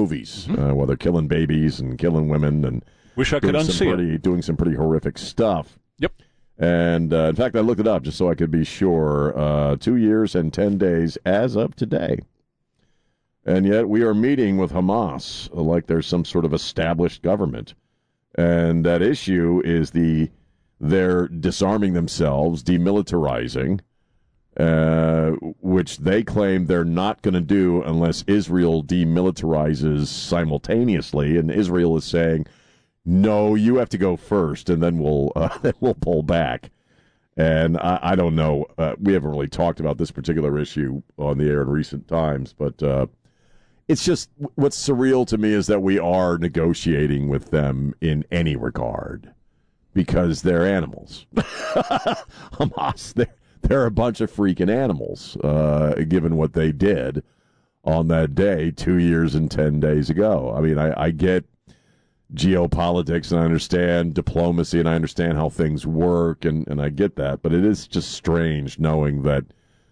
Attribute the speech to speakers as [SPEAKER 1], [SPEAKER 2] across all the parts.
[SPEAKER 1] movies, while they're killing babies and killing women and
[SPEAKER 2] wish I could unsee it.
[SPEAKER 1] Doing some pretty horrific stuff.
[SPEAKER 2] Yep.
[SPEAKER 1] And, in fact, I looked it up just so I could be sure. 2 years and 10 days as of today. And yet we are meeting with Hamas like there's some sort of established government. And that issue is they're disarming themselves, demilitarizing, which they claim they're not going to do unless Israel demilitarizes simultaneously. And Israel is saying, no, you have to go first, and then we'll pull back. And I don't know. We haven't really talked about this particular issue on the air in recent times, but it's just what's surreal to me is that we are negotiating with them in any regard because they're animals. Hamas, they're a bunch of freaking animals, given what they did on that day 2 years and 10 days ago. I mean, I get geopolitics, and I understand diplomacy, and I understand how things work, and I get that. But it is just strange knowing that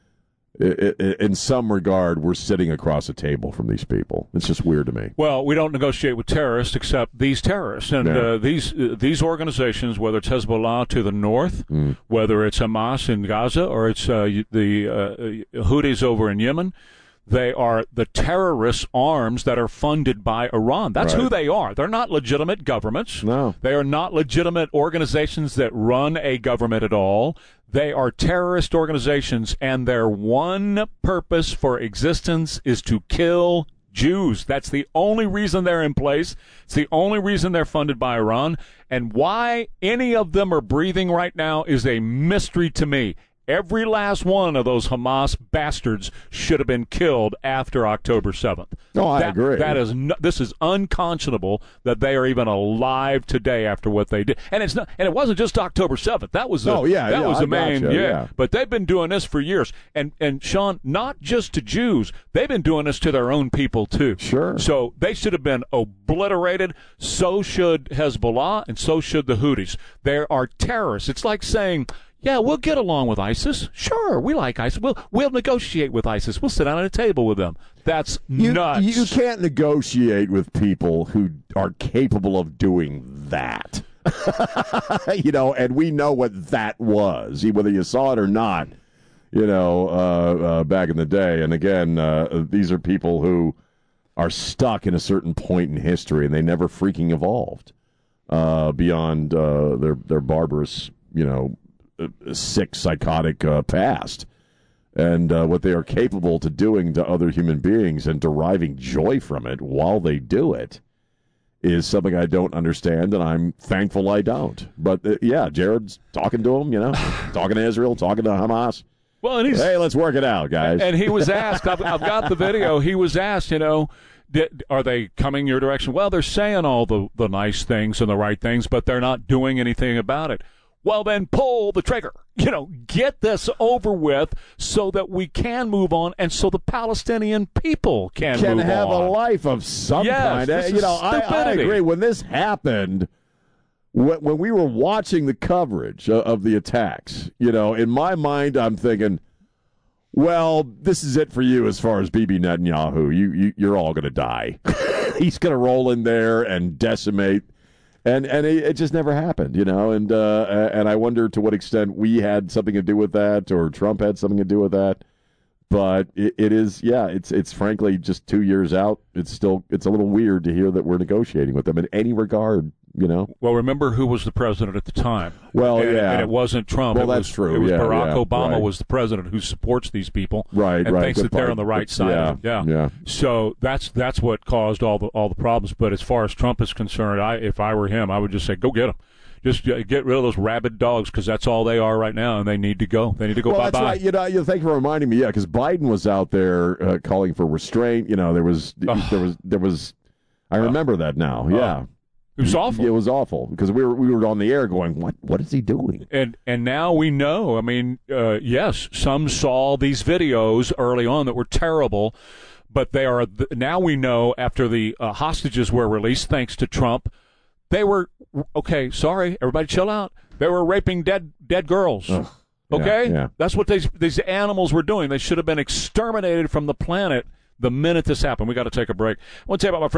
[SPEAKER 1] in some regard we're sitting across a table from these people. It's just weird to me.
[SPEAKER 2] Well, we don't negotiate with terrorists except these terrorists. And these organizations, whether it's Hezbollah to the north, whether it's Hamas in Gaza, or it's the Houthis over in Yemen, they are the terrorist arms that are funded by Iran. That's who they are. They're not legitimate governments.
[SPEAKER 1] No.
[SPEAKER 2] They are not legitimate organizations that run a government at all. They are terrorist organizations, and their one purpose for existence is to kill Jews. That's the only reason they're in place. It's the only reason they're funded by Iran. And why any of them are breathing right now is a mystery to me. Every last one of those Hamas bastards should have been killed after October 7th.
[SPEAKER 1] No, I agree.
[SPEAKER 2] This is unconscionable that they are even alive today after what they did. And it's not. And it wasn't just October 7th. That was the main.
[SPEAKER 1] Gotcha,
[SPEAKER 2] But they've been doing this for years. And Sean, not just to Jews, they've been doing this to their own people too.
[SPEAKER 1] Sure.
[SPEAKER 2] So they should have been obliterated. So should Hezbollah, and so should the Houthis. They are terrorists. It's like saying, yeah, we'll get along with ISIS. Sure, we like ISIS. We'll negotiate with ISIS. We'll sit down at a table with them. That's nuts.
[SPEAKER 1] You can't negotiate with people who are capable of doing that. And we know what that was, whether you saw it or not, back in the day. And again, these are people who are stuck in a certain point in history, and they never freaking evolved beyond their barbarous, sick, psychotic past. And what they are capable to doing to other human beings and deriving joy from it while they do it is something I don't understand, and I'm thankful I don't. But, Jared's talking to him, talking to Israel, talking to Hamas.
[SPEAKER 2] Well, and
[SPEAKER 1] hey, let's work it out, guys.
[SPEAKER 2] And he was asked, I've got the video, he was asked, are they coming your direction? Well, they're saying all the nice things and the right things, but they're not doing anything about it. Well, then pull the trigger. Get this over with so that we can move on, and so the Palestinian people can move on.
[SPEAKER 1] Can have a life of some kind. I agree. When this happened, when we were watching the coverage of the attacks, in my mind, I'm thinking, well, this is it for you as far as Bibi Netanyahu. You're all going to die. He's going to roll in there and decimate. And it just never happened, and I wonder to what extent we had something to do with that, or Trump had something to do with that. But it's frankly just 2 years out. It's a little weird to hear that we're negotiating with them in any regard,
[SPEAKER 2] Well, remember who was the president at the time.
[SPEAKER 1] Well,
[SPEAKER 2] and it wasn't Trump.
[SPEAKER 1] Well, that's true.
[SPEAKER 2] It was Barack Obama
[SPEAKER 1] right.
[SPEAKER 2] was the president who supports these people,
[SPEAKER 1] right?
[SPEAKER 2] And
[SPEAKER 1] right.
[SPEAKER 2] thinks that they're on the right side.
[SPEAKER 1] Yeah,
[SPEAKER 2] of it. Yeah. So that's what caused all the problems. But as far as Trump is concerned, if I were him, I would just say, go get them. Just get rid of those rabid dogs, because that's all they are right now, and they need to go. They need to go
[SPEAKER 1] bye-bye.
[SPEAKER 2] Well,
[SPEAKER 1] that's right. Thank you for reminding me. Yeah, because Biden was out there calling for restraint. There was. I remember that now. Yeah.
[SPEAKER 2] It was awful.
[SPEAKER 1] It was awful because we were on the air going, what is he doing?
[SPEAKER 2] And now we know. I mean, yes, some saw these videos early on that were terrible, but they are now we know after the hostages were released, thanks to Trump, they were okay. Sorry, everybody, chill out. They were raping dead girls.
[SPEAKER 1] Ugh.
[SPEAKER 2] Okay,
[SPEAKER 1] yeah.
[SPEAKER 2] That's what these animals were doing. They should have been exterminated from the planet the minute this happened. We got to take a break. I want to tell you about my friend